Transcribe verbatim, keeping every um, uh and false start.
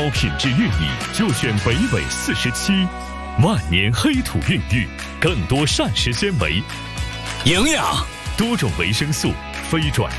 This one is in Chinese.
高品质玉米就选北纬四十七，万年黑土孕育，更多膳食纤维、 营养、 多种维生素，飞转